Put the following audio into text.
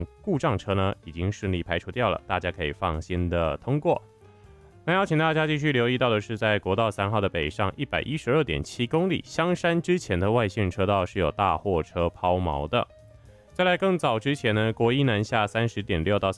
故障车呢已经顺利排除掉了，大家可以放心的通过。那邀请大家继续留意到的是，在国道3号的北上112.7公里香山之前的外线车道是有大货车抛锚的。再来更早之前呢，国一南下30.6到